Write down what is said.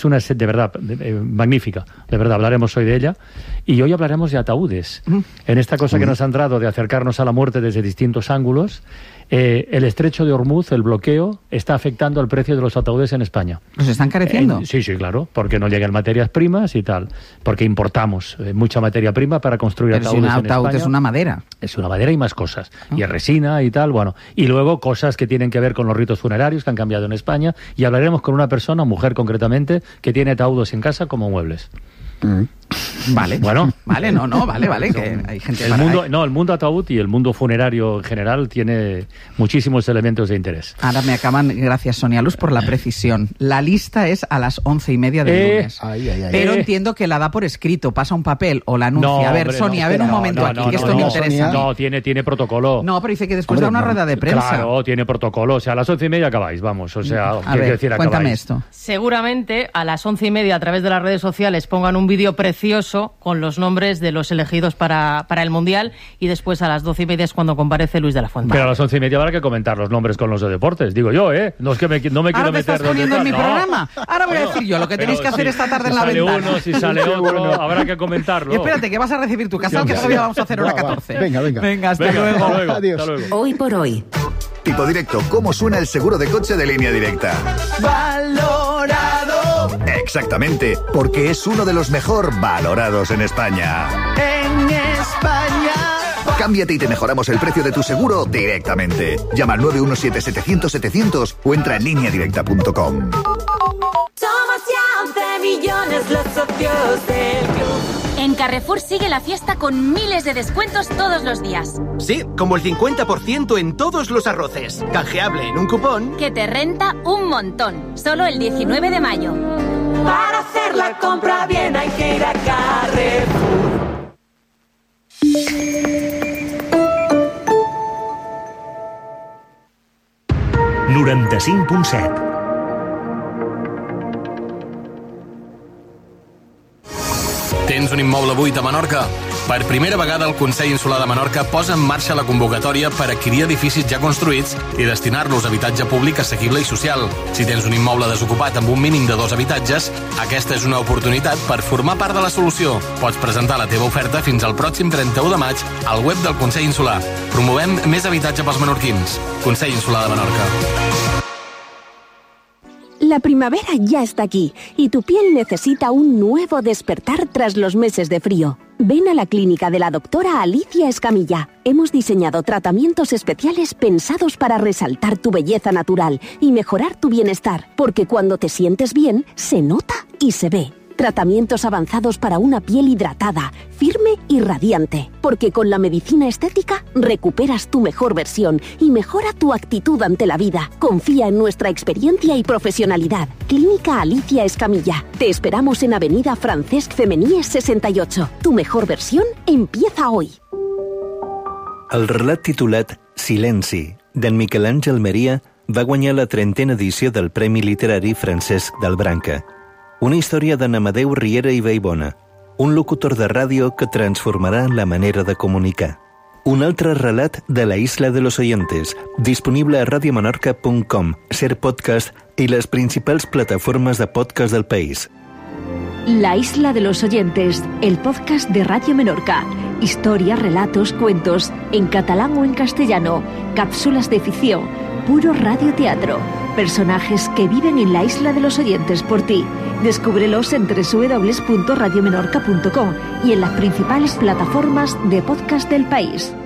Es una de verdad magnífica, de verdad, hablaremos hoy de ella. Y hoy hablaremos de ataúdes. En esta cosa que nos han dado de acercarnos a la muerte desde distintos ángulos, el estrecho de Hormuz, el bloqueo, está afectando al precio de los ataúdes en España. ¿Los están encareciendo? Sí, claro, porque no llegan materias primas y tal, porque importamos mucha materia prima para construir ataúdes en España. Un ataúd es una madera. Es una madera y más cosas, y es resina y tal, bueno, y luego cosas que tienen que ver con los ritos funerarios que han cambiado en España, y hablaremos con una persona, mujer concretamente, que tiene ataúdes en casa como muebles. Vale. Bueno. Vale, vale, que hay gente el mundo ataúd y el mundo funerario en general tiene muchísimos elementos de interés. Ahora me acaban, gracias Sonia Luz por la precisión. La lista es a las 11:30 del lunes. Pero entiendo que la da por escrito, pasa un papel o la anuncia. No, a ver, hombre, Sonia, a ver un momento aquí, que esto me interesa. No, tiene protocolo. No, pero dice que después da una rueda de prensa. Claro, tiene protocolo. O sea, a las 11:30 acabáis, vamos. O sea, a ver, decir, cuéntame acabáis. esto. Seguramente a las 11:30 a través de las redes sociales pongan un vídeo precioso con los nombres de los elegidos para el Mundial, y después a las 12:30 es cuando comparece Luis de la Fuente. Pero a las 11:30 habrá que comentar los nombres con los de deportes, digo yo, ¿eh? No es que no me quiero meter... ¿Ahora te estás poniendo en mi programa? Ahora voy a decir yo lo que tenéis que hacer esta tarde en la ventana. Si sale otro, habrá que comentarlo. Y espérate, que vas a recibir tu casal, que todavía vamos a hacer hora 14. Venga, hasta luego. Adiós. Hasta luego. Hoy por hoy. Tipo Directo, ¿cómo suena el seguro de coche de Línea Directa? Valorado. Exactamente, porque es uno de los mejor valorados en España. En España. Cámbiate y te mejoramos el precio de tu seguro directamente. Llama al 917-700-700 o entra en lineadirecta.com. Somos ya 11 millones los socios del club. En Carrefour sigue la fiesta con miles de descuentos todos los días. Sí, como el 50% en todos los arroces. Canjeable en un cupón que te renta un montón. Solo el 19 de mayo. Para hacer la compra bien hay que ir a Carrefour. 95.7. Tens un immoble buit a Menorca? Per primera vegada el Consell Insular de Menorca posa en marxa la convocatòria per adquirir edificis ja construïts i destinar-los a habitatge públic assequible i social. Si tens un immoble desocupat amb un mínim de 2 habitatges, aquesta és una oportunitat per formar part de la solució. Pots presentar la teva oferta fins al pròxim 31 de maig al web del Consell Insular. Promovem més habitatge pels menorquins. Consell Insular de Menorca. La primavera ya está aquí y tu piel necesita un nuevo despertar tras los meses de frío. Ven a la clínica de la doctora Alicia Escamilla. Hemos diseñado tratamientos especiales pensados para resaltar tu belleza natural y mejorar tu bienestar, porque cuando te sientes bien, se nota y se ve. Tratamientos avanzados para una piel hidratada, firme y radiante. Porque con la medicina estética recuperas tu mejor versión y mejora tu actitud ante la vida. Confía en nuestra experiencia y profesionalidad. Clínica Alicia Escamilla. Te esperamos en Avenida Francesc Femenies 68. Tu mejor versión empieza hoy. El relat titulat Silenci, d'en Miquel Àngel Maria, va guanyar la 30a edició del Premi Literari Francesc del Branca. Una història d'en Amadeu Riera i Vallbona, un locutor de ràdio que transformarà la manera de comunicar. Un altre relat de La Isla de los Oyentes, disponible a radiomenorca.com, Ser Podcast i les principals plataformes de podcast del país. La Isla de los Oyentes, el podcast de Radio Menorca. Historias, relatos, cuentos, en catalán o en castellano, cápsulas de ficción, puro radioteatro. Personajes que viven en la Isla de los Oyentes por ti. Descúbrelos en www.radiomenorca.com y en las principales plataformas de podcast del país.